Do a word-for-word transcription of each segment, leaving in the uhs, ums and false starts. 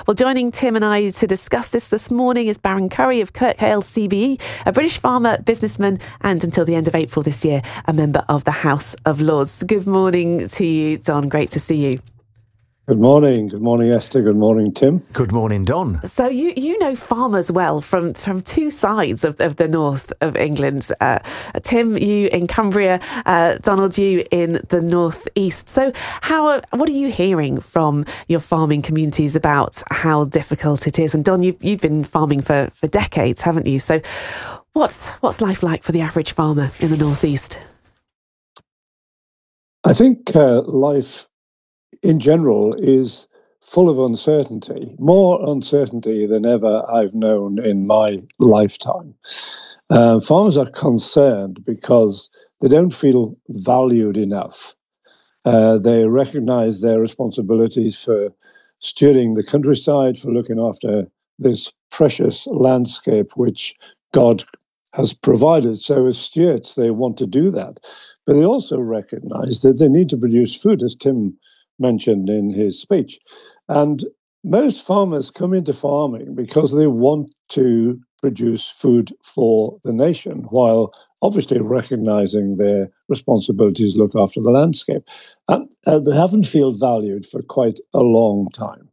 Well, joining Tim and I to discuss this this morning is Baron Currie of Kirkale C B E, a British farmer, businessman, and until the end of April this year, a member of the House of Lords. Good morning to you, Don. Great to see you. Good morning. Good morning, Esther. Good morning, Tim. Good morning, Don. So you you know farmers well from, from two sides of, of the north of England. Uh, Tim, you in Cumbria, uh, Donald, you in the northeast. So how are, what are you hearing from your farming communities about how difficult it is? And Don, you've, you've been farming for, for decades, haven't you? So what's what's life like for the average farmer in the northeast? I think uh, life in general is full of uncertainty, more uncertainty than ever I've known in my lifetime. Uh, farmers are concerned because they don't feel valued enough. Uh, they recognize their responsibilities for stewarding the countryside, for looking after this precious landscape which God has provided. So as stewards, they want to do that. But they also recognize that they need to produce food, as Tim mentioned in his speech. And most farmers come into farming because they want to produce food for the nation, while obviously recognizing their responsibilities to look after the landscape. And uh, they haven't felt valued for quite a long time.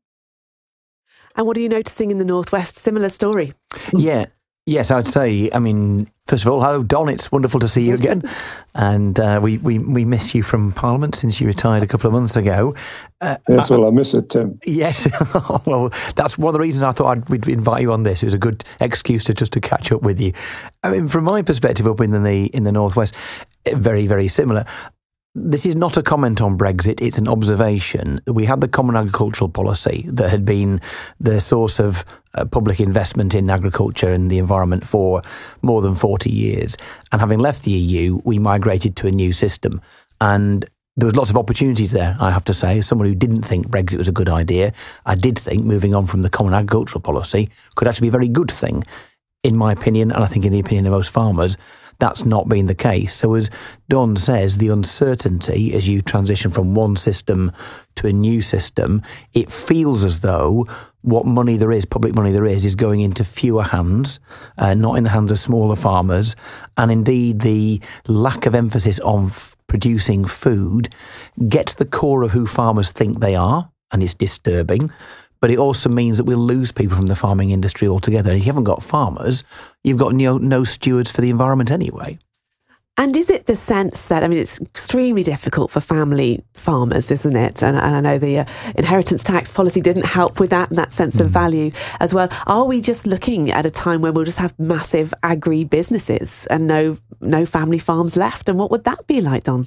And what are you noticing in the northwest? Similar story. Yeah. Yes, I'd say, I mean, first of all, hello, Don, it's wonderful to see you again. And uh, we, we, we miss you from Parliament since you retired a couple of months ago. Uh, yes, well, I miss it, Tim. Yes, well, that's one of the reasons I thought I'd, we'd invite you on this. It was a good excuse to just to catch up with you. I mean, from my perspective up in the in the northwest, very, very similar. This is not a comment on Brexit, it's an observation. We had the Common Agricultural Policy that had been the source of uh, public investment in agriculture and the environment for more than forty years. And having left the E U, we migrated to a new system. And there was lots of opportunities there, I have to say. As someone who didn't think Brexit was a good idea, I did think moving on from the Common Agricultural Policy could actually be a very good thing, in my opinion, and I think in the opinion of most farmers. That's not been the case. So as Don says, the uncertainty as you transition from one system to a new system, it feels as though what money there is, public money there is, is going into fewer hands, uh, not in the hands of smaller farmers. And indeed, the lack of emphasis on f- producing food gets the core of who farmers think they are, and it's disturbing. But it also means that we'll lose people from the farming industry altogether. If you haven't got farmers, you've got no, no stewards for the environment anyway. And is it the sense that, I mean, it's extremely difficult for family farmers, isn't it? And, and I know the uh, inheritance tax policy didn't help with that and that sense of value as well. Are we just looking at a time when we'll just have massive agri-businesses and no, no family farms left? And what would that be like, Don?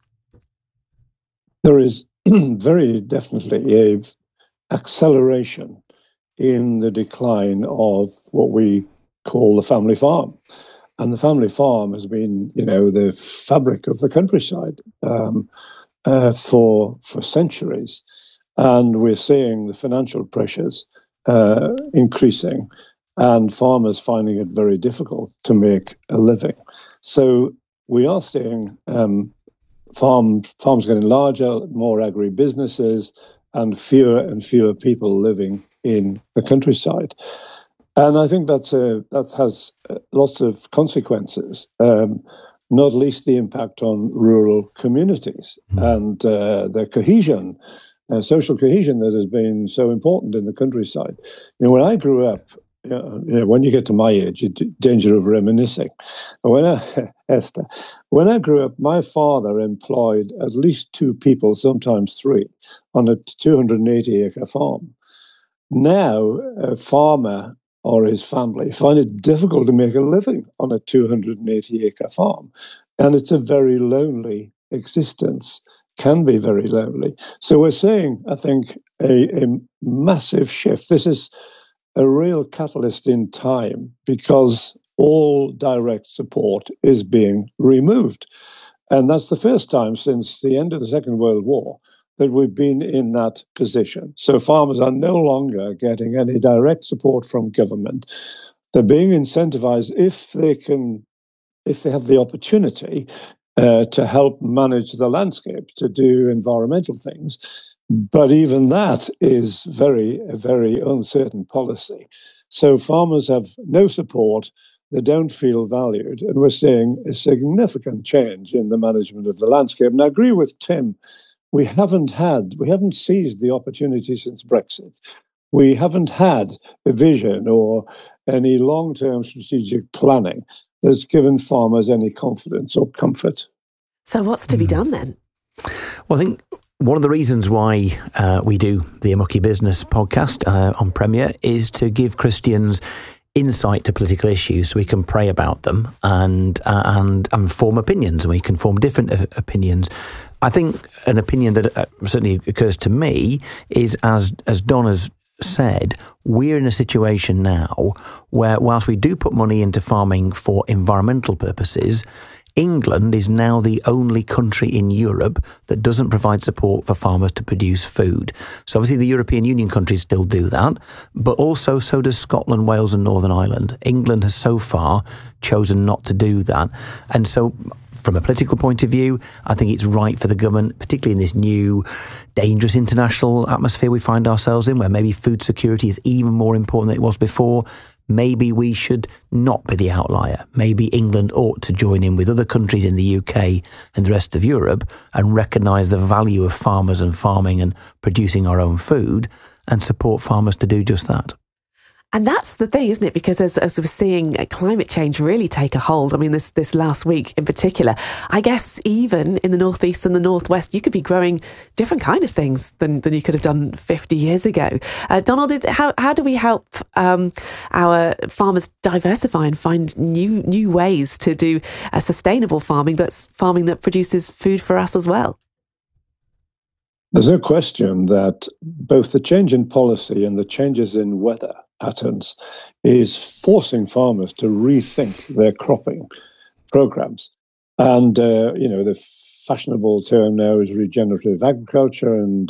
There is very definitely a acceleration in the decline of what we call the family farm. And the family farm has been, you know, the fabric of the countryside um, uh, for for centuries. And we're seeing the financial pressures uh, increasing and farmers finding it very difficult to make a living. So we are seeing um, farm, farms getting larger, more agri-businesses, and fewer and fewer people living in the countryside. And I think that's a, that has lots of consequences, um, not least the impact on rural communities mm. and uh, the cohesion, uh, social cohesion that has been so important in the countryside. You know, when I grew up, you know, you know, when you get to my age, you're in danger of reminiscing. When I, Esther, when I grew up, my father employed at least two people, sometimes three, on a two hundred eighty acre farm. Now, a farmer or his family find it difficult to make a living on a two hundred eighty acre farm. And it's a very lonely existence, can be very lonely. So we're seeing, I think, a, a massive shift. This is a real catalyst in time because all direct support is being removed. And that's the first time since the end of the Second World War that we've been in that position. So farmers are no longer getting any direct support from government. They're being incentivized if they can, if they have the opportunity uh, to help manage the landscape, to do environmental things. But even that is very, a very uncertain policy. So farmers have no support, they don't feel valued, and we're seeing a significant change in the management of the landscape. And I agree with Tim, we haven't had, we haven't seized the opportunity since Brexit. We haven't had a vision or any long-term strategic planning that's given farmers any confidence or comfort. So what's to be done then? Well, I think one of the reasons why uh, we do the A Mucky Business podcast uh, on Premier is to give Christians insight to political issues so we can pray about them and uh, and and form opinions, and we can form different uh, opinions. I think an opinion that uh, certainly occurs to me is, as as Don has said, we're in a situation now where, whilst we do put money into farming for environmental purposes, England is now the only country in Europe that doesn't provide support for farmers to produce food. So obviously the European Union countries still do that, but also so does Scotland, Wales and Northern Ireland. England has so far chosen not to do that. And so from a political point of view, I think it's right for the government, particularly in this new dangerous international atmosphere we find ourselves in, where maybe food security is even more important than it was before. Maybe we should not be the outlier. Maybe England ought to join in with other countries in the U K and the rest of Europe and recognise the value of farmers and farming and producing our own food and support farmers to do just that. And that's the thing, isn't it? Because as, as we're seeing climate change really take a hold, I mean, this this last week in particular, I guess even in the northeast and the northwest, you could be growing different kind of things than, than you could have done fifty years ago. Uh, Donald, how how do we help um, our farmers diversify and find new new ways to do uh, sustainable farming, but farming that produces food for us as well? There's no question that both the change in policy and the changes in weather patterns is forcing farmers to rethink their cropping programs. And, uh, you know, the fashionable term now is regenerative agriculture. And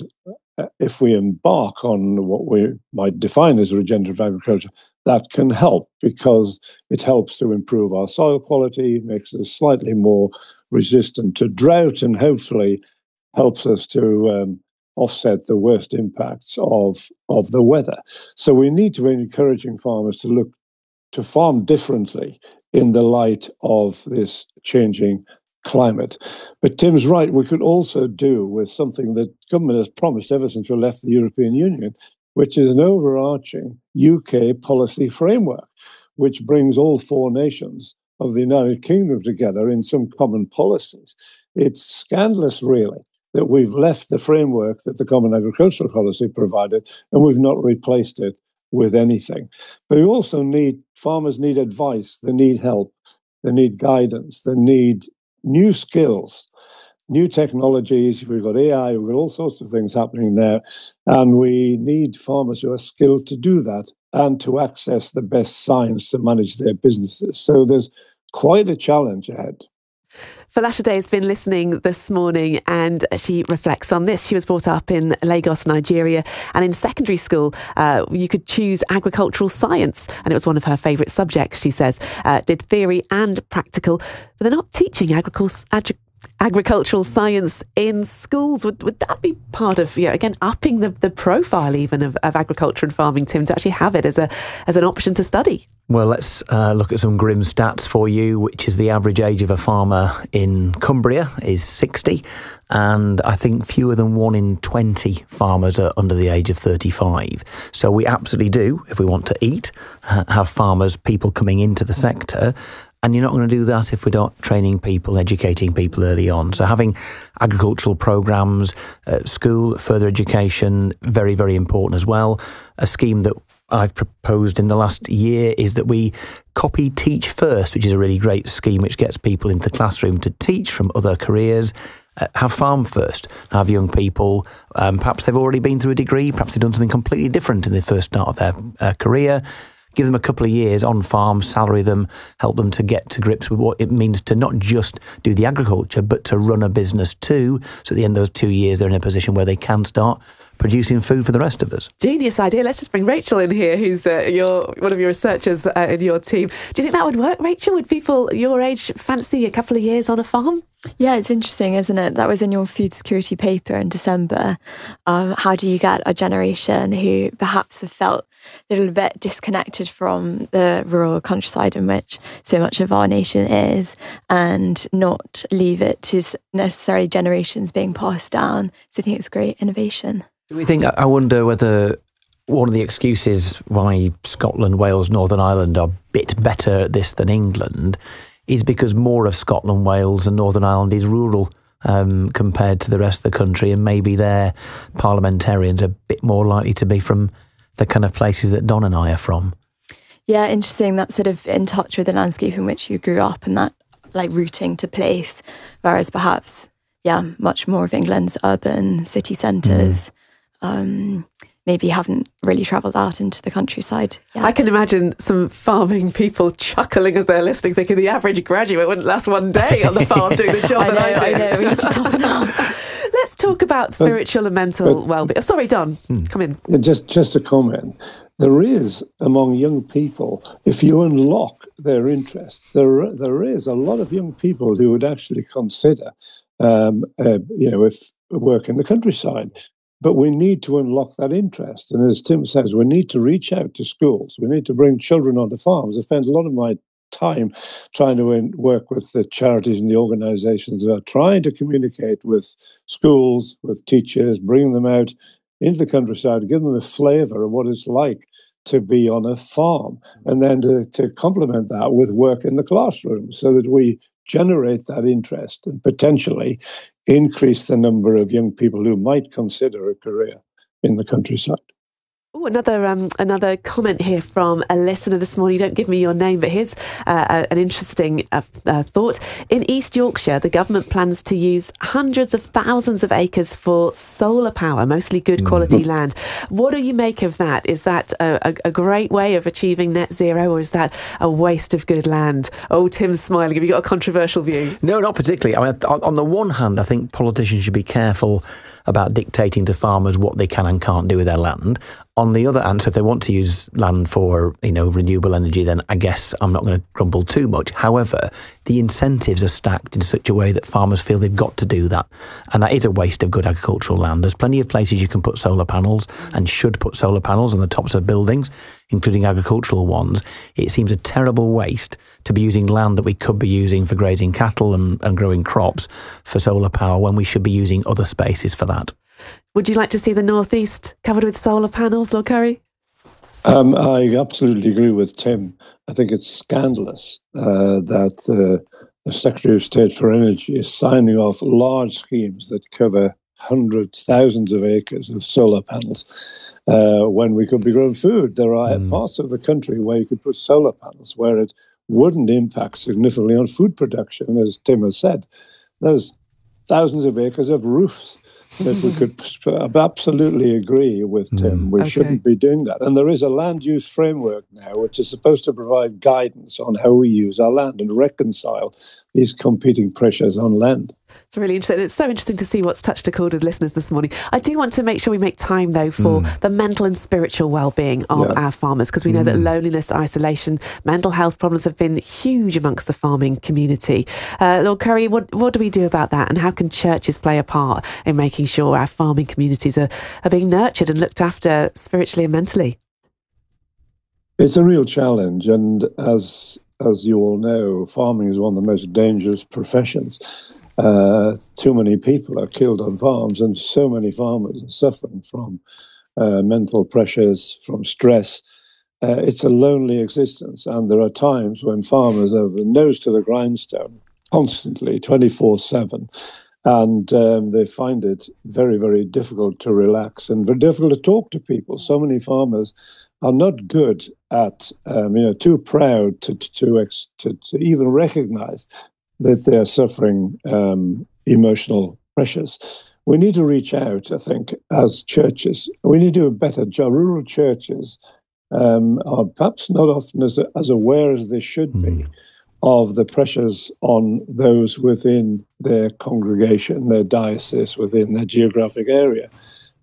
if we embark on what we might define as regenerative agriculture, that can help because it helps to improve our soil quality, makes us slightly more resistant to drought, and hopefully helps us to um, offset the worst impacts of, of the weather. So we need to be encouraging farmers to look to farm differently in the light of this changing climate. But Tim's right, we could also do with something that government has promised ever since we left the European Union, which is an overarching U K policy framework, which brings all four nations of the United Kingdom together in some common policies. It's scandalous, really, that we've left the framework that the Common Agricultural Policy provided and we've not replaced it with anything. But we also need, farmers need advice, they need help, they need guidance, they need new skills, new technologies. We've got A I, we've got all sorts of things happening there, and we need farmers who are skilled to do that and to access the best science to manage their businesses. So there's quite a challenge ahead. Falashade has been listening this morning and she reflects on this. She was brought up in Lagos, Nigeria, and in secondary school uh, you could choose agricultural science, and it was one of her favourite subjects, she says. Uh, did theory and practical, but they're not teaching agricultural ag- agricultural science in schools. Would would that be part of, you know, again, upping the, the profile even of, of agriculture and farming, Tim, to actually have it as a as an option to study? Well, let's uh, look at some grim stats for you, which is the average age of a farmer in Cumbria is sixty, and I think fewer than one in twenty farmers are under the age of thirty-five. So we absolutely do, if we want to eat, have farmers, people coming into the sector. And you're not going to do that if we're not training people, educating people early on. So having agricultural programs, uh, school, further education, very, very important as well. A scheme that I've proposed in the last year is that we copy Teach First, which is a really great scheme which gets people into the classroom to teach from other careers. Uh, have Farm First, have young people, um, perhaps they've already been through a degree, perhaps they've done something completely different in the first start of their uh, career. Give them a couple of years on farm, salary them, help them to get to grips with what it means to not just do the agriculture, but to run a business too. So at the end of those two years, they're in a position where they can start producing food for the rest of us. Genius idea. Let's just bring Rachel in here, who's uh, your one of your researchers uh, in your team. Do you think that would work, Rachel? Would people your age fancy a couple of years on a farm? Yeah, it's interesting, isn't it? That was in your food security paper in December. Um, how do you get a generation who perhaps have felt a little bit disconnected from the rural countryside in which so much of our nation is, and not leave it to necessarily generations being passed down? So I think it's great innovation. Do we think, I wonder whether one of the excuses why Scotland, Wales, Northern Ireland are a bit better at this than England is because more of Scotland, Wales and Northern Ireland is rural um, compared to the rest of the country, and maybe their parliamentarians are a bit more likely to be from the kind of places that Don and I are from. Yeah, interesting. That's sort of in touch with the landscape in which you grew up and that like rooting to place, whereas perhaps, yeah, much more of England's urban city centres mm. um, maybe haven't really travelled out into the countryside yet. I can imagine some farming people chuckling as they're listening, thinking the average graduate wouldn't last one day on the farm doing the job I know, that I do. I know, we need to toughen up. Let's talk about spiritual but, and mental but, well-being. Oh, sorry, Don, hmm. come in. Yeah, just, just a comment. There is, among young people, if you unlock their interest, there, there is a lot of young people who would actually consider, um, uh, you know, if work in the countryside. But we need to unlock that interest. And as Tim says, we need to reach out to schools. We need to bring children onto farms. I spend a lot of my time trying to work with the charities and the organizations that are trying to communicate with schools, with teachers, bring them out into the countryside, give them a flavor of what it's like to be on a farm, and then to, to complement that with work in the classroom so that we generate that interest and potentially increase the number of young people who might consider a career in the countryside. Oh, another um, another comment here from a listener this morning. Don't give me your name, but here's uh, an interesting uh, uh, thought. In East Yorkshire, the government plans to use hundreds of thousands of acres for solar power, mostly good quality mm. land. What do you make of that? Is that a, a, a great way of achieving net zero, or is that a waste of good land? Oh, Tim's smiling. Have you got a controversial view? No, not particularly. I mean, on the one hand, I think politicians should be careful about dictating to farmers what they can and can't do with their land. On the other hand, so if they want to use land for, you know, renewable energy, then I guess I'm not going to grumble too much. However, the incentives are stacked in such a way that farmers feel they've got to do that. And that is a waste of good agricultural land. There's plenty of places you can put solar panels and should put solar panels on the tops of buildings, including agricultural ones. It seems a terrible waste to be using land that we could be using for grazing cattle and, and growing crops for solar power when we should be using other spaces for that. Would you like to see the North East covered with solar panels, Lord Curry? Um, I absolutely agree with Tim. I think it's scandalous uh, that uh, the Secretary of State for Energy is signing off large schemes that cover hundreds, thousands of acres of solar panels uh, when we could be growing food. There are mm. parts of the country where you could put solar panels where it wouldn't impact significantly on food production, as Tim has said. There's thousands of acres of roofs that we could absolutely agree with Tim. Mm. We okay. shouldn't be doing that. And there is a land use framework now which is supposed to provide guidance on how we use our land and reconcile these competing pressures on land. It's really interesting. It's so interesting to see what's touched a chord with listeners this morning. I do want to make sure we make time, though, for mm. the mental and spiritual well-being of yeah. our farmers, because we know mm. that loneliness, isolation, mental health problems have been huge amongst the farming community. Uh, Lord Curry, what, what do we do about that, and how can churches play a part in making sure our farming communities are, are being nurtured and looked after spiritually and mentally? It's a real challenge, and as as you all know, farming is one of the most dangerous professions. Uh, too many people are killed on farms, and so many farmers are suffering from uh, mental pressures, from stress. Uh, it's a lonely existence, and there are times when farmers have the nose to the grindstone constantly, twenty-four seven, and um, they find it very, very difficult to relax and very difficult to talk to people. So many farmers are not good at, um, you know, too proud to to, to, ex- to to even recognize that they are suffering um, emotional pressures. We need to reach out, I think, as churches. We need to do a better job. Rural churches um, are perhaps not often as, as aware as they should be mm. of the pressures on those within their congregation, their diocese, within their geographic area.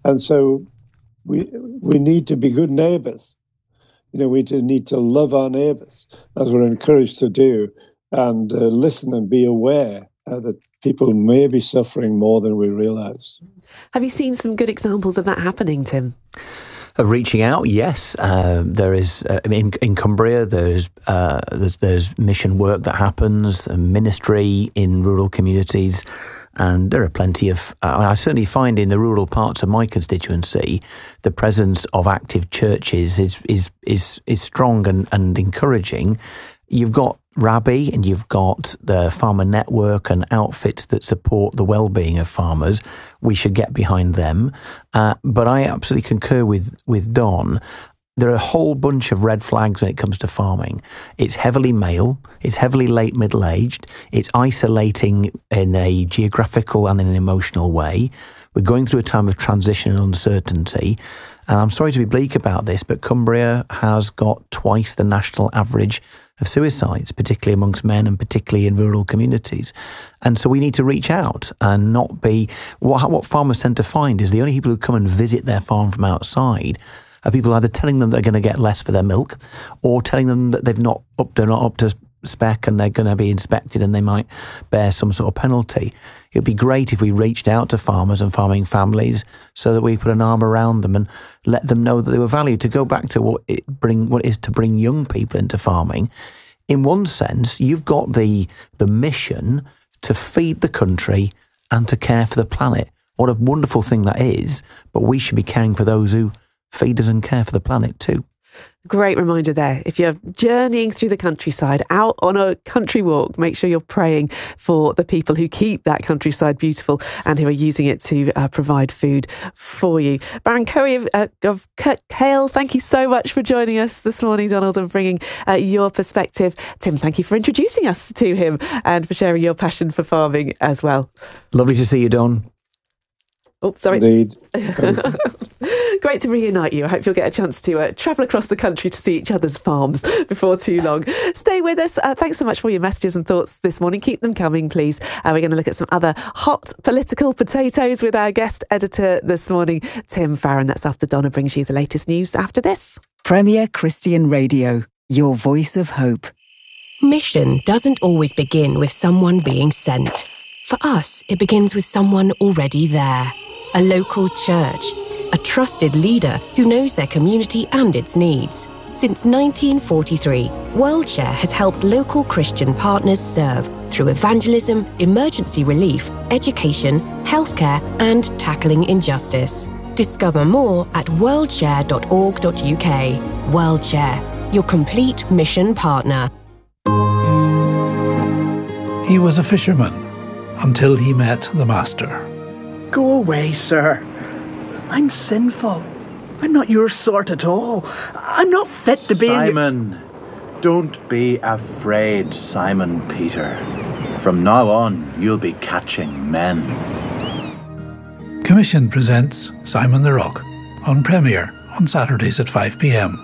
And so we we need to be good neighbours. You know, we need to love our neighbours, as we're encouraged to do, and uh, listen and be aware uh, that people may be suffering more than we realise. Have you seen some good examples of that happening, Tim? Of reaching out, yes. Uh, there is uh, in, in Cumbria. There's, uh, there's there's mission work that happens, ministry in rural communities, and there are plenty of. Uh, I certainly find in the rural parts of my constituency, the presence of active churches is is is is strong and, and encouraging. You've got Rabbi and you've got the Farmer Network and outfits that support the well-being of farmers. We should get behind them. Uh, but I absolutely concur with, with Don. There are a whole bunch of red flags when it comes to farming. It's heavily male. It's heavily late middle-aged. It's isolating in a geographical and in an emotional way. We're going through a time of transition and uncertainty. And I'm sorry to be bleak about this, but Cumbria has got twice the national average of suicides, particularly amongst men and particularly in rural communities. And so we need to reach out and not be... What, what farmers tend to find is the only people who come and visit their farm from outside are people either telling them they're going to get less for their milk or telling them that they've not up, they're not up to spec and they're going to be inspected and they might bear some sort of penalty. It would be great if we reached out to farmers and farming families so that we put an arm around them and let them know that they were valued. To go back to what it bring what it is to bring young people into farming, in one sense, you've got the the mission to feed the country and to care for the planet. What a wonderful thing that is, but we should be caring for those who feed us and care for the planet too. Great reminder there. If you're journeying through the countryside, out on a country walk, make sure you're praying for the people who keep that countryside beautiful and who are using it to uh, provide food for you. Baron Curry of, uh, of Kirkcaldy, thank you so much for joining us this morning, Donald, and bringing uh, your perspective. Tim, thank you for introducing us to him and for sharing your passion for farming as well. Lovely to see you, Don. Oh, sorry. Indeed. Great to reunite you. I hope you'll get a chance to uh, travel across the country to see each other's farms before too long. Stay with us. Uh, thanks so much for your messages and thoughts this morning. Keep them coming, please. Uh, we're going to look at some other hot political potatoes with our guest editor this morning, Tim Farron. That's after Donna brings you the latest news after this. Premier Christian Radio, your voice of hope. Mission doesn't always begin with someone being sent. For us, it begins with someone already there. A local church, a trusted leader who knows their community and its needs. Since nineteen forty-three, WorldShare has helped local Christian partners serve through evangelism, emergency relief, education, healthcare, and tackling injustice. Discover more at worldshare dot org dot U K. WorldShare, your complete mission partner. He was a fisherman until he met the Master. Go away, sir. I'm sinful. I'm not your sort at all. I'm not fit to be Simon, in... don't be afraid, Simon Peter. From now on, you'll be catching men. Commission presents Simon the Rock on Premier on Saturdays at five p.m.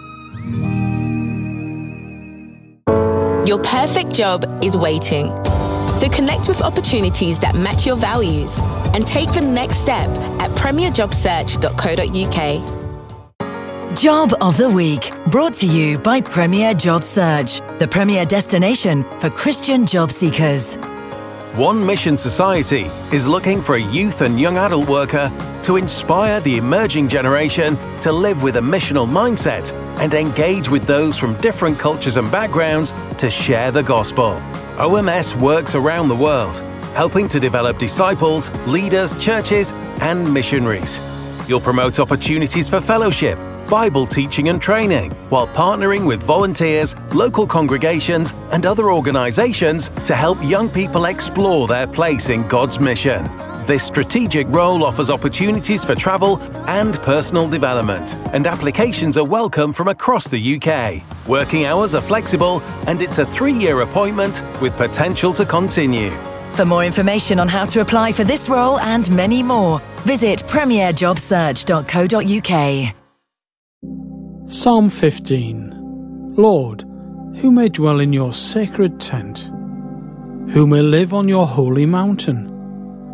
Your perfect job is waiting. So connect with opportunities that match your values and take the next step at premier job search dot co dot U K. Job of the Week, brought to you by Premier Job Search, the premier destination for Christian job seekers. One Mission Society is looking for a youth and young adult worker to inspire the emerging generation to live with a missional mindset and engage with those from different cultures and backgrounds to share the gospel. O M S works around the world, helping to develop disciples, leaders, churches, and missionaries. You'll promote opportunities for fellowship, Bible teaching and training, while partnering with volunteers, local congregations, and other organizations to help young people explore their place in God's mission. This strategic role offers opportunities for travel and personal development, and applications are welcome from across the U K. Working hours are flexible, and it's a three-year appointment with potential to continue. For more information on how to apply for this role and many more, visit premier job search dot co dot U K. Psalm fifteen. Lord, who may dwell in your sacred tent? Who may live on your holy mountain?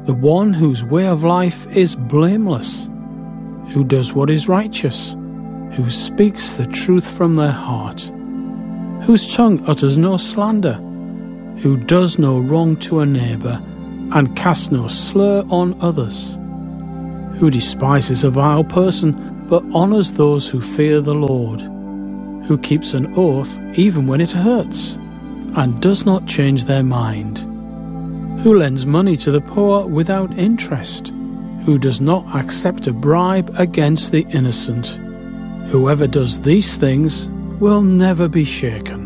the one whose way of life is blameless, who does what is righteous, who speaks the truth from their heart, whose tongue utters no slander, who does no wrong to a neighbour, and casts no slur on others, who despises a vile person, but honours those who fear the Lord, who keeps an oath even when it hurts, and does not change their mind, who lends money to the poor without interest, who does not accept a bribe against the innocent. Whoever does these things will never be shaken.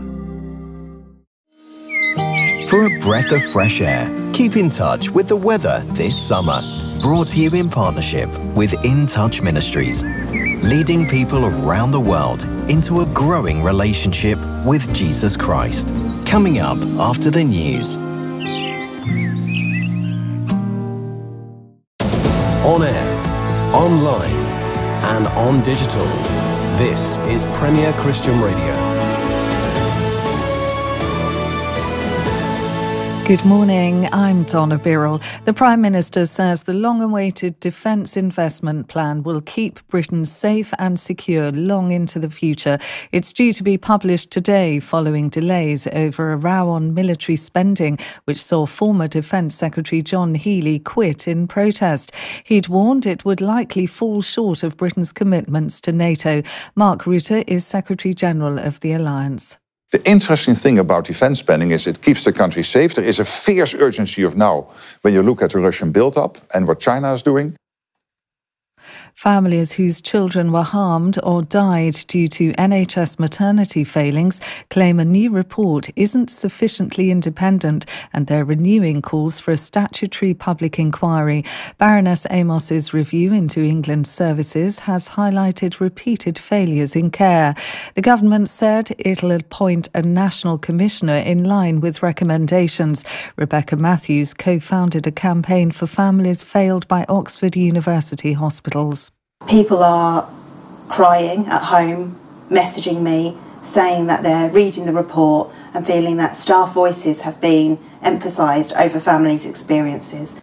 For a breath of fresh air, keep in touch with the weather this summer. Brought to you in partnership with In Touch Ministries, leading people around the world into a growing relationship with Jesus Christ. Coming up after the news. On air, online, and on digital. This is Premier Christian Radio. Good morning, I'm Donna Birrell. The Prime Minister says the long-awaited defence investment plan will keep Britain safe and secure long into the future. It's due to be published today following delays over a row on military spending, which saw former Defence Secretary John Healey quit in protest. He'd warned it would likely fall short of Britain's commitments to NATO. Mark Rutte is Secretary-General of the Alliance. The interesting thing about defense spending is it keeps the country safe. There is a fierce urgency of now when you look at the Russian build-up and what China is doing. Families whose children were harmed or died due to N H S maternity failings claim a new report isn't sufficiently independent, and they're renewing calls for a statutory public inquiry. Baroness Amos's review into England's services has highlighted repeated failures in care. The government said it'll appoint a national commissioner in line with recommendations. Rebecca Matthews co-founded a campaign for families failed by Oxford University hospitals. People are crying at home, messaging me, saying that they're reading the report and feeling that staff voices have been emphasised over families' experiences.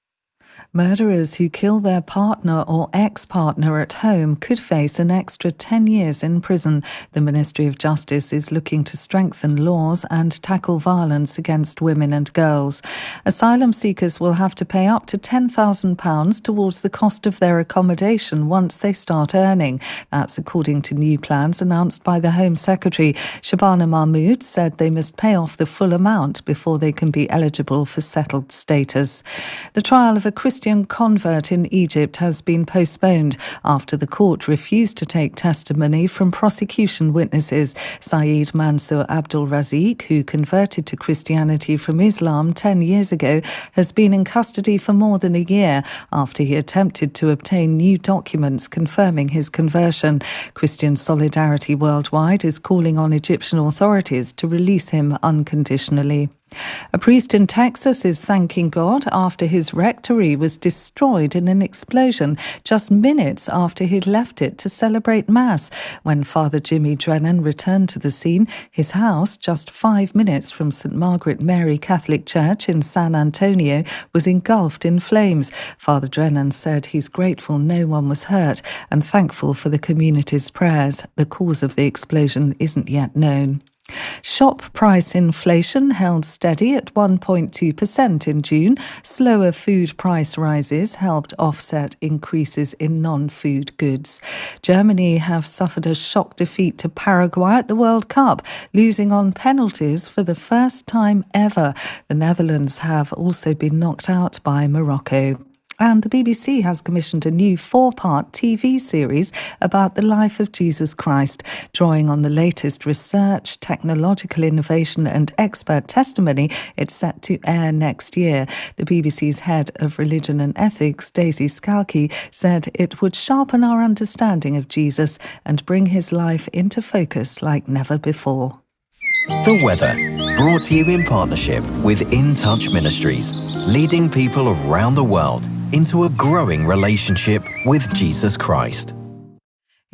Murderers who kill their partner or ex-partner at home could face an extra ten years in prison. The Ministry of Justice is looking to strengthen laws and tackle violence against women and girls. Asylum seekers will have to pay up to ten thousand pounds towards the cost of their accommodation once they start earning. That's according to new plans announced by the Home Secretary. Shabana Mahmood said they must pay off the full amount before they can be eligible for settled status. The trial of a Christian convert in Egypt has been postponed after the court refused to take testimony from prosecution witnesses. Saeed Mansour Abdul Razik, who converted to Christianity from Islam ten years ago, has been in custody for more than a year after he attempted to obtain new documents confirming his conversion. Christian Solidarity Worldwide is calling on Egyptian authorities to release him unconditionally. A priest in Texas is thanking God after his rectory was destroyed in an explosion just minutes after he'd left it to celebrate Mass. When Father Jimmy Drennan returned to the scene, his house, just five minutes from Saint Margaret Mary Catholic Church in San Antonio, was engulfed in flames. Father Drennan said he's grateful no one was hurt and thankful for the community's prayers. The cause of the explosion isn't yet known. Shop price inflation held steady at one point two percent in June. Slower food price rises helped offset increases in non-food goods. Germany have suffered a shock defeat to Paraguay at the World Cup, losing on penalties for the first time ever. The Netherlands have also been knocked out by Morocco. And the B B C has commissioned a new four-part T V series about the life of Jesus Christ, drawing on the latest research, technological innovation and expert testimony. It's set to air next year. The B B C's head of religion and ethics, Daisy Scalchi, said it would sharpen our understanding of Jesus and bring his life into focus like never before. The weather, brought to you in partnership with In Touch Ministries, leading people around the world into a growing relationship with Jesus Christ.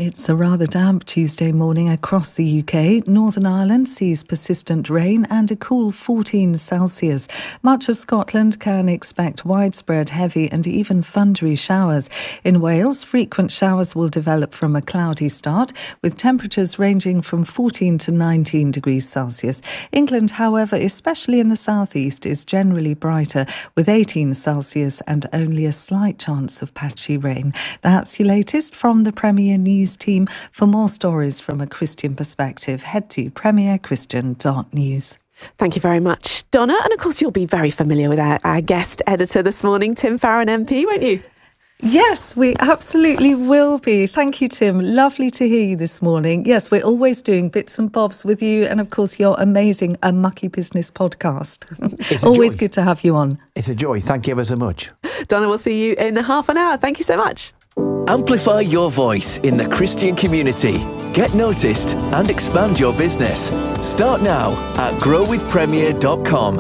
It's a rather damp Tuesday morning across the U K. Northern Ireland sees persistent rain and a cool fourteen Celsius. Much of Scotland can expect widespread heavy and even thundery showers. In Wales, frequent showers will develop from a cloudy start, with temperatures ranging from fourteen to nineteen degrees Celsius. England, however, especially in the southeast, is generally brighter, with eighteen Celsius and only a slight chance of patchy rain. That's your latest from the Premier News team. For more stories from a Christian perspective, head to premier christian dot news. Thank you very much, Donna. And of course, you'll be very familiar with our, our guest editor this morning, Tim Farron M P, won't you? Yes, we absolutely will be. Thank you, Tim. Lovely to hear you this morning. Yes, we're always doing bits and bobs with you, and of course your amazing A Mucky Business podcast. It's always joy. Good to have you on. It's a joy. Thank you ever so much. Donna, we'll see you in half an hour. Thank you so much. Amplify your voice in the Christian community. Get noticed and expand your business. Start now at grow with premier dot com.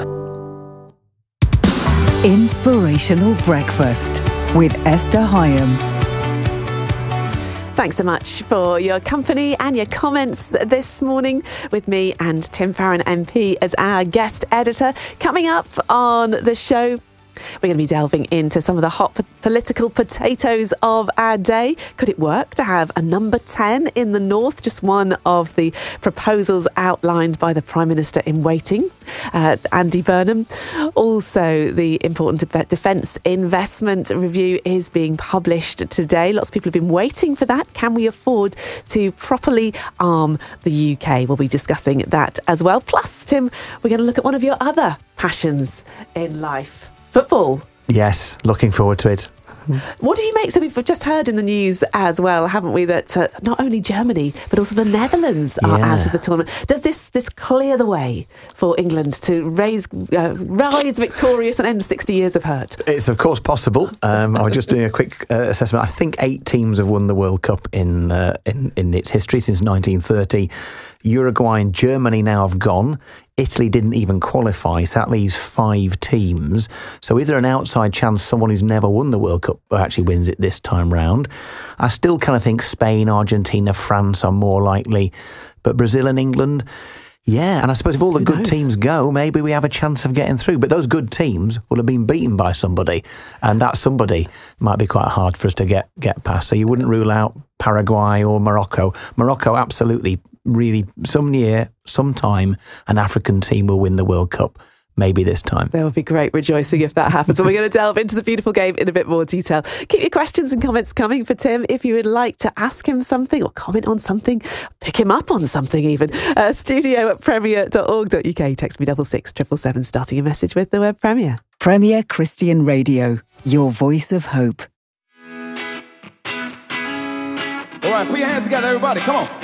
Inspirational Breakfast with Esther Hyam. Thanks so much for your company and your comments this morning with me and Tim Farron M P as our guest editor. Coming up on the show, we're going to be delving into some of the hot po- political potatoes of our day. Could it work to have a number ten in the north? Just one of the proposals outlined by the Prime Minister in waiting, uh, Andy Burnham. Also, the important de- Defence Investment Review is being published today. Lots of people have been waiting for that. Can we afford to properly arm the U K? We'll be discussing that as well. Plus, Tim, we're going to look at one of your other passions in life. Football. Yes, looking forward to it. What do you make? So we've just heard in the news as well, haven't we, that uh, not only Germany, but also the Netherlands are Yeah. out of the tournament. Does this this clear the way for England to raise, uh, rise victorious and end sixty years of hurt? It's of course possible. Um, I was just doing a quick uh, assessment. I think eight teams have won the World Cup in, uh, in in its history since nineteen thirty. Uruguay and Germany now have gone. Italy didn't even qualify, so that leaves five teams. So is there an outside chance someone who's never won the World Cup actually wins it this time round? I still kind of think Spain, Argentina, France are more likely, but Brazil and England, yeah. And I suppose if all the Who good knows? teams go, maybe we have a chance of getting through. But those good teams will have been beaten by somebody, and that somebody might be quite hard for us to get, get past. So you wouldn't rule out Paraguay or Morocco. Morocco, absolutely. Really, some year, sometime, an African team will win the World Cup. Maybe this time. There will be great rejoicing if that happens. Well, we're going to delve into the beautiful game in a bit more detail. Keep your questions and comments coming for Tim. If you would like to ask him something or comment on something, pick him up on something even. Uh, studio at premier dot org dot U K. Text me double six triple seven, starting a message with the word Premier. Premier Christian Radio, your voice of hope. All right, put your hands together, everybody. Come on.